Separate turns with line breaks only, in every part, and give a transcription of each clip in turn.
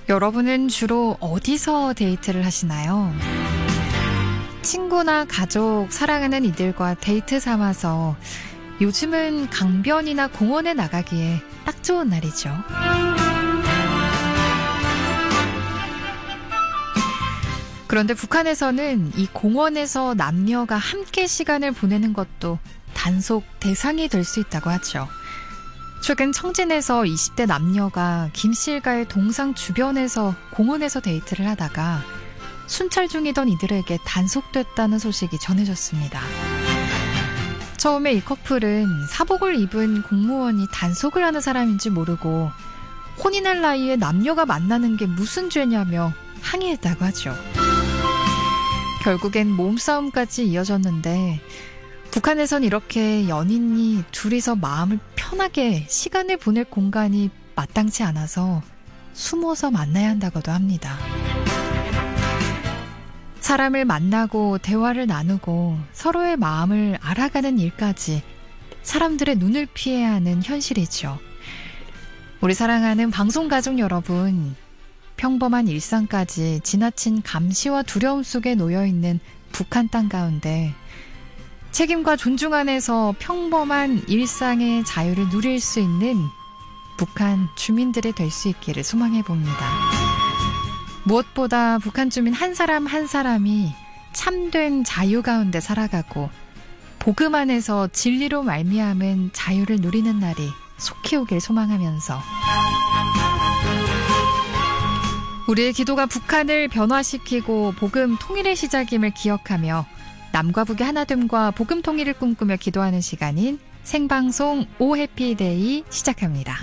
여러분은 주로 어디서 데이트를 하시나요? 친구나 가족, 사랑하는 이들과 데이트 삼아서 요즘은 강변이나 공원에 나가기에 딱 좋은 날이죠. 그런데 북한에서는 이 공원에서 남녀가 함께 시간을 보내는 것도 단속 대상이 될 수 있다고 하죠. 최근 청진에서 20대 남녀가 김씨일가의 동상 주변에서 공원에서 데이트를 하다가 순찰 중이던 이들에게 단속됐다는 소식이 전해졌습니다. 처음에 이 커플은 사복을 입은 공무원이 단속을 하는 사람인지 모르고 혼인할 나이에 남녀가 만나는 게 무슨 죄냐며 항의했다고 하죠. 결국엔 몸싸움까지 이어졌는데 북한에선 이렇게 연인이 둘이서 마음을 편하게 시간을 보낼 공간이 마땅치 않아서 숨어서 만나야 한다고도 합니다. 사람을 만나고 대화를 나누고 서로의 마음을 알아가는 일까지 사람들의 눈을 피해야 하는 현실이죠. 우리 사랑하는 방송가족 여러분, 평범한 일상까지 지나친 감시와 두려움 속에 놓여있는 북한 땅 가운데 책임과 존중 안에서 평범한 일상의 자유를 누릴 수 있는 북한 주민들이 될 수 있기를 소망해봅니다. 무엇보다 북한 주민 한 사람 한 사람이 참된 자유 가운데 살아가고 복음 안에서 진리로 말미암은 자유를 누리는 날이 속히 오길 소망하면서 우리의 기도가 북한을 변화시키고 복음 통일의 시작임을 기억하며 남과 북의 하나됨과 복음 통일을 꿈꾸며 기도하는 시간인 생방송 오 해피데이 시작합니다.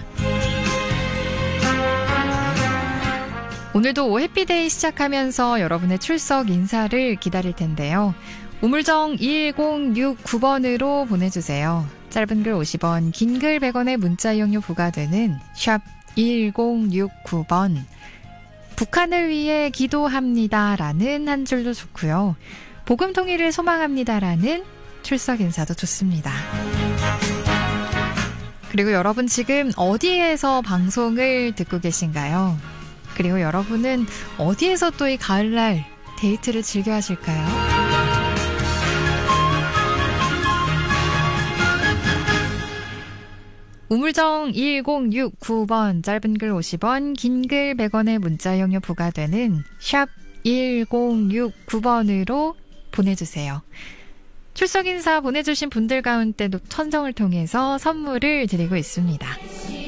오늘도 오 해피데이 시작하면서 여러분의 출석 인사를 기다릴 텐데요. 우물정 1069번으로 보내주세요. 짧은 글 50원, 긴 글 100원의 문자 이용료 부과되는 샵 1069번. 북한을 위해 기도합니다라는 한 줄도 좋고요. 복음 통일을 소망합니다라는 출석 인사도 좋습니다. 그리고 여러분 지금 어디에서 방송을 듣고 계신가요? 그리고 여러분은 어디에서 또 이 가을날 데이트를 즐겨 하실까요? 우물정 1069번, 짧은 글 50원, 긴 글 100원의 문자 이용료 부과되는 샵 1069번으로 보내주세요. 출석 인사 보내주신 분들 가운데도 천정을 통해서 선물을 드리고 있습니다.